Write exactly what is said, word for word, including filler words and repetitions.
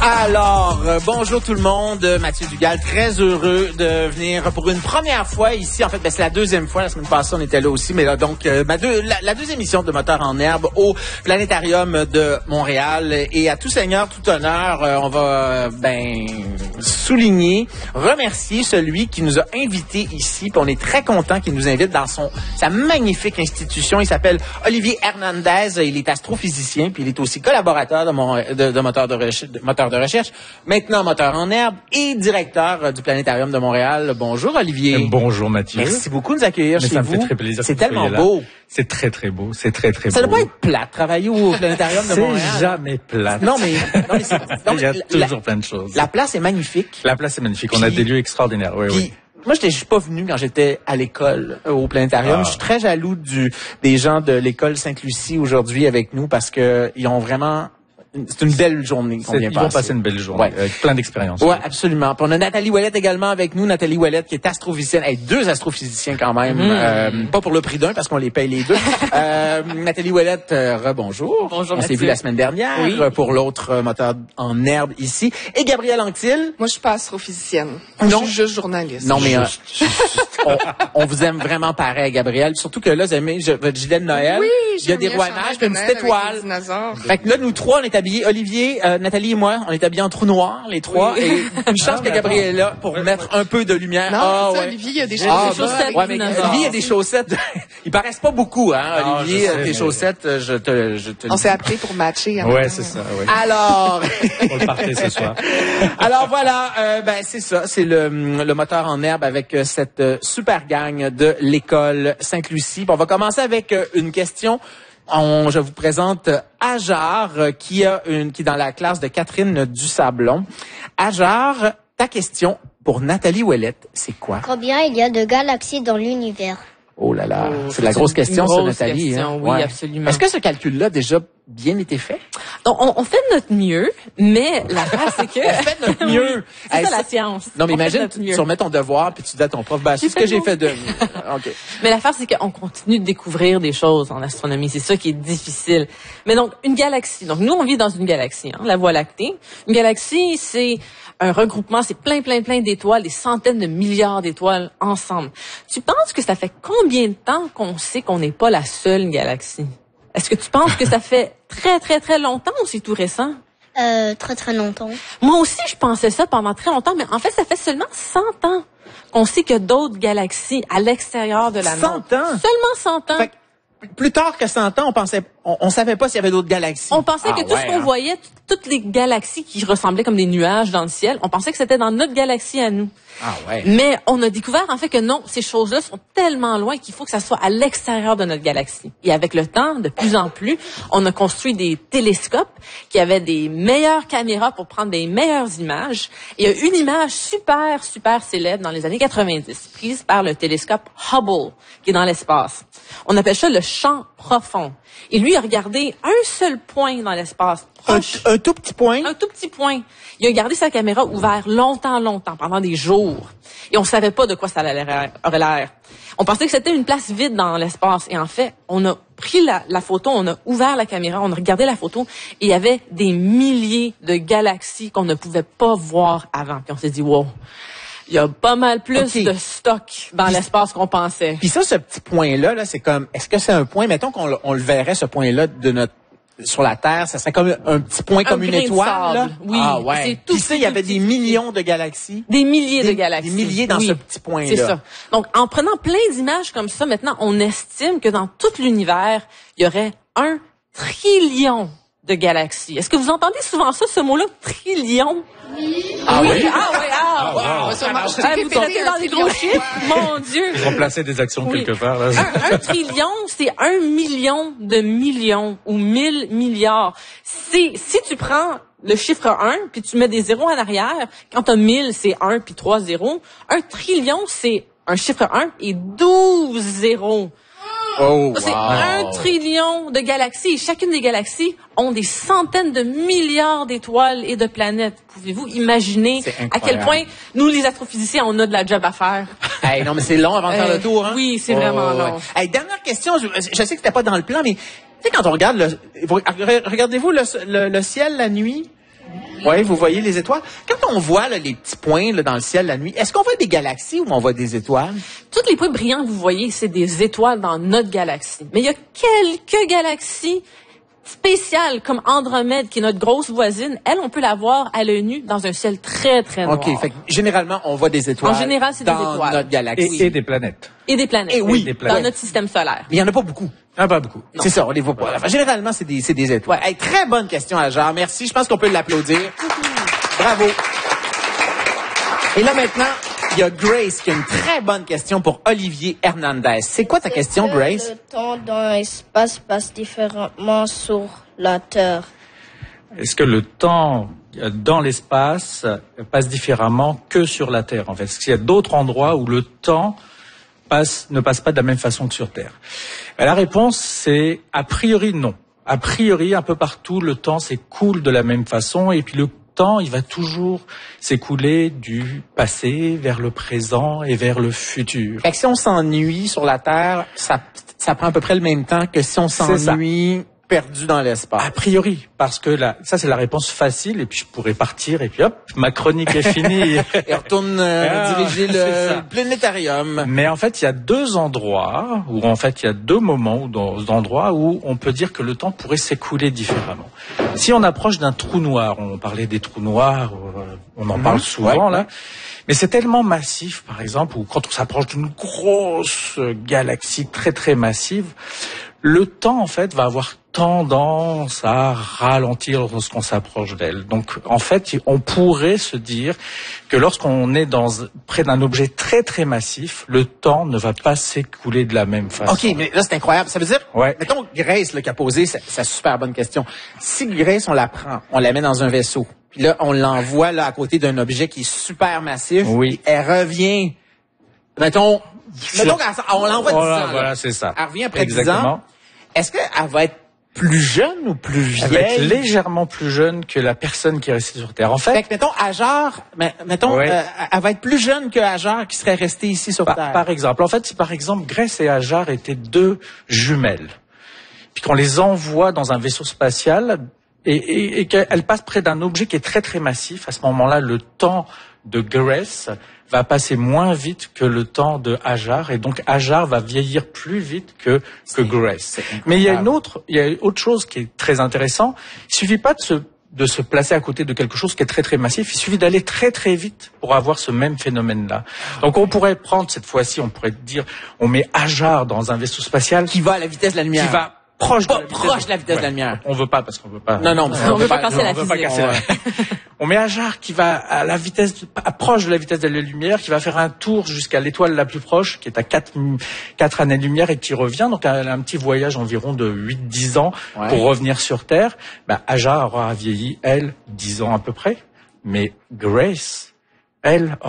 Alors, euh, bonjour tout le monde, Mathieu Dugal, très heureux de venir pour une première fois ici. En fait, ben, c'est la deuxième fois, la semaine passée on était là aussi, mais là donc euh, ma deux, la, la deuxième émission de Moteurs en herbe au Planétarium de Montréal. Et à tout seigneur, tout honneur, euh, on va euh, ben souligner, remercier celui qui nous a invités ici. Puis on est très content qu'il nous invite dans son sa magnifique institution. Il s'appelle Olivier Hernandez, il est astrophysicien, puis il est aussi collaborateur de, mon, de, de Moteurs de recherche. De, moteur de recherche, maintenant moteur en herbe et directeur euh, du Planétarium de Montréal. Bonjour Olivier. Euh, bonjour Mathieu. Merci beaucoup de nous accueillir Mais chez ça vous. me fait très plaisir. C'est tellement beau. C'est très très beau. C'est très très ça beau. Ça doit pas être plat, travailler au Planétarium de Montréal. C'est jamais plat. Non mais, non, mais c'est, non, il y a la, toujours la, plein de choses. La place est magnifique. La place est magnifique. Puis, on a des lieux extraordinaires. Oui, puis, oui. Moi, je suis pas venu quand j'étais à l'école euh, au Planétarium. Ah. Je suis très jaloux du des gens de l'école Sainte-Lucie aujourd'hui avec nous parce que ils ont vraiment c'est une belle journée qu'on vient Ils passer. vont passer une belle journée, ouais. Avec plein d'expériences. Oui, absolument. Puis on a Nathalie Ouellette également avec nous. Nathalie Ouellette qui est astrophysicienne. Hey, deux astrophysiciens quand même. Mmh. Euh, pas pour le prix d'un parce qu'on les paye les deux. euh, Nathalie Ouellette, euh, rebonjour. Bonjour, On s'est vu la semaine dernière oui. pour l'autre euh, moteur en herbe ici. Et Gabrielle Anctil. Moi, je suis pas astrophysicienne. Non. Je suis juste journaliste. Non, mais euh, on, on vous aime vraiment pareil, Gabrielle. Surtout que là, vous aimez je, votre gilet de Noël. Oui, il y a des rouanages, puis une petite étoile. Fait que là, nous trois, on est habillés. Olivier, Euh, Nathalie et moi, on est habillés en trou noir, les trois, oui. Et une chance ah, que Gabriel est là pour ouais, mettre un peu de lumière. Non, ah, ça, ouais. Olivier, il y a des chaussettes. Ah, chaussettes ouais, mais Olivier, il y a des chaussettes. Ils paraissent pas beaucoup, hein, ah, Olivier, sais, tes mais... chaussettes, je te, je te On s'est appelé pour matcher. Ouais, c'est ça, ouais. Alors. On le partait ce soir. Alors voilà, euh, ben, c'est ça, c'est le, le moteur en herbe avec euh, cette euh, super gang de l'école Sainte-Lucie. Puis on va commencer avec euh, une question. On, je vous présente Ajar, qui a une, qui est dans la classe de Catherine Dusablon. Ajar, ta question pour Nathalie Ouellette, c'est quoi? Combien il y a de galaxies dans l'univers? Oh là là, oh, c'est la grosse question, ça, Nathalie. Question, hein? Oui, ouais. absolument. Est-ce que ce calcul-là a déjà bien été fait? Donc, on, on fait de notre mieux, mais la face, c'est que... on fait de notre mieux. Oui, c'est hey, ça, la science. Non, mais on imagine, tu, tu remets ton devoir, puis tu dis à ton prof, ben, c'est ce que j'ai fait de mieux. Okay. Mais l'affaire, c'est qu'on continue de découvrir des choses en astronomie. C'est ça qui est difficile. Mais donc, une galaxie. Donc, nous, on vit dans une galaxie, hein, la Voie lactée. Une galaxie, c'est un regroupement, c'est plein, plein, plein d'étoiles, des centaines de milliards d'étoiles ensemble. Tu penses que ça fait combien de temps qu'on sait qu'on n'est pas la seule galaxie? Est-ce que tu penses que ça fait très, très, très longtemps ou c'est tout récent? Euh, très, très longtemps. Moi aussi, je pensais ça pendant très longtemps, mais en fait, ça fait seulement cent ans qu'on sait qu'il y a d'autres galaxies à l'extérieur de la nôtre. cent ans? Seulement cent ans. Fait plus tard que cent ans, on pensait, on, on savait pas s'il y avait d'autres galaxies. On pensait ah, que tout ouais, ce qu'on hein? voyait, t- toutes les galaxies qui ressemblaient comme des nuages dans le ciel, on pensait que c'était dans notre galaxie à nous. Ah ouais. Mais on a découvert en fait que non, ces choses-là sont tellement loin qu'il faut que ça soit à l'extérieur de notre galaxie. Et avec le temps, de plus en plus, on a construit des télescopes qui avaient des meilleures caméras pour prendre des meilleures images. Et il y a une image super, super célèbre dans les années quatre-vingt-dix, prise par le télescope Hubble, qui est dans l'espace. On appelle ça le champ profond. Et lui, il a regardé un seul point dans l'espace. Proche. Un, un tout petit point? Un tout petit point. Il a gardé sa caméra ouverte longtemps, longtemps, pendant des jours. Et on savait pas de quoi ça aurait l'air. On pensait que c'était une place vide dans l'espace. Et en fait, on a pris la, la photo, on a ouvert la caméra, on a regardé la photo, et il y avait des milliers de galaxies qu'on ne pouvait pas voir avant. Puis on s'est dit, wow, il y a pas mal plus okay. de stock dans l'espace qu'on pensait. Puis ça, ce petit point-là, là, c'est comme, est-ce que c'est un point, mettons qu'on on le verrait, ce point-là, de notre sur la Terre, ça serait comme un petit point, un comme une étoile, là? Oui. Ah ouais. Puis ça, il y avait des millions de galaxies. Des milliers des, de galaxies. Des milliers dans oui. ce petit point-là. C'est ça. Donc, en prenant plein d'images comme ça, maintenant, on estime que dans tout l'univers, il y aurait un trillion de galaxies. Est-ce que vous entendez souvent ça, ce mot-là, trillion? Oui. Ah oui? oui? Ah oui, ah, ah wow. wow. Ça marche. Ah, vous comptez dans les gros chiffres? Mon Dieu! Remplacer des actions oui. quelque part. Là. Un, un trillion, c'est un million de millions ou mille milliards. C'est, si tu prends le chiffre un, puis tu mets des zéros en arrière, quand t'as mille, c'est un, puis trois zéros. Un trillion, c'est un chiffre un et douze zéros. Oh, c'est wow. un trillion de galaxies. Chacune des galaxies ont des centaines de milliards d'étoiles et de planètes. Pouvez-vous imaginer à quel point nous, les astrophysiciens, on a de la job à faire? Hey, non, mais c'est long avant de faire euh, le tour. Hein? Oui, c'est oh, vraiment ouais. long. Hey, dernière question. Je, je sais que c'était pas dans le plan, mais tu sais, quand on regarde le... Regardez-vous le, le, le ciel la nuit? Oui, vous voyez les étoiles. Quand on voit là, les petits points là, dans le ciel la nuit, est-ce qu'on voit des galaxies ou on voit des étoiles? Toutes les points brillants que vous voyez, c'est des étoiles dans notre galaxie. Mais il y a quelques galaxies spéciales comme Andromède, qui est notre grosse voisine. Elle, on peut la voir à l'œil nu dans un ciel très, très noir. OK. Fait que, généralement, on voit des étoiles. En général, c'est des dans étoiles. notre galaxie. Et, et des planètes. Et des planètes. Et oui, Et des dans planètes. notre système solaire. Mais il n'y en a pas beaucoup. Ah, pas beaucoup. C'est ça, on les voit pas. Enfin, généralement, c'est des, c'est des étoiles. Hey, très bonne question, Ajar. Merci. Je pense qu'on peut l'applaudir. Bravo. Et là, maintenant, il y a Grace qui a une très bonne question pour Olivier Hernandez. C'est quoi ta question, Est-ce que Grace? Le temps dans l'espace passe différemment sur la Terre. Est-ce que le temps euh, dans l'espace passe différemment que sur la Terre, en fait? Est-ce qu'il y a d'autres endroits où le temps passe, ne passe pas de la même façon que sur Terre? Et la réponse, c'est a priori non. A priori, un peu partout, le temps s'écoule de la même façon, et puis le temps, il va toujours s'écouler du passé vers le présent et vers le futur. Fait que si on s'ennuie sur la Terre, ça, ça prend à peu près le même temps que si on C'est ça. s'ennuie perdu dans l'espace. A priori, parce que là, ça c'est la réponse facile, et puis je pourrais partir, et puis hop, ma chronique est finie. Et on retourne euh, Ah, diriger c'est le ça. planétarium. Mais en fait, il y a deux endroits, où en fait, il y a deux moments, ou dans endroits où on peut dire que le temps pourrait s'écouler différemment. Si on approche d'un trou noir, on parlait des trous noirs, euh, on en parle souvent Ouais, là, ouais. mais c'est tellement massif, par exemple, ou quand on s'approche d'une grosse galaxie très très massive, le temps en fait va avoir tendance à ralentir lorsqu'on s'approche d'elle. Donc en fait, on pourrait se dire que lorsqu'on est dans près d'un objet très très massif, le temps ne va pas s'écouler de la même façon. OK, mais là, c'est incroyable. Ça veut dire, Ouais. mettons Grace là, qui a posé sa, sa super bonne question. Si Grace, on la prend, on la met dans un vaisseau, puis là, on l'envoie là à côté d'un objet qui est super massif, Oui. elle revient, mettons, mettons qu'on l'envoie dix ans. Voilà, là. voilà, c'est ça. Elle revient après dix ans. Exactement. Est-ce qu'elle va être plus jeune ou plus Elle va être vieille? légèrement plus jeune que la personne qui est restée sur Terre. En Fait fait, que, mettons, Hajar, mais- mettons, Ouais. euh, elle va être plus jeune que Hajar qui serait restée ici sur par, Terre. par exemple, en fait, si par exemple Grace et Hajar étaient deux jumelles, puis qu'on les envoie dans un vaisseau spatial et, et, et qu'elles passent près d'un objet qui est très très massif, à ce moment-là, le temps de Grace va passer moins vite que le temps de Hajar, et donc Hajar va vieillir plus vite que que Grace. Mais il y a une autre, il y a autre chose qui est très intéressant. Il suffit pas de se de se placer à côté de quelque chose qui est très très massif. Il suffit d'aller très très vite pour avoir ce même phénomène-là. Donc on pourrait prendre cette fois-ci, on pourrait dire, on met Hajar dans un vaisseau spatial Qui va à la vitesse de la lumière. qui va proche de Pas la vitesse, proche de la vitesse de la Ouais. lumière. On veut pas parce qu'on veut pas. Non, non, parce On veut pas casser la on veut pas physique. casser la- On met Hajar qui va à la vitesse, à proche de la vitesse de la lumière, qui va faire un tour jusqu'à l'étoile la plus proche, qui est à quatre, quatre années-lumière et qui revient. Donc, un, un petit voyage environ de huit dix ans Ouais. pour revenir sur Terre. Ben, Hajar aura vieilli, elle, dix ans à peu près. Mais Grace, elle,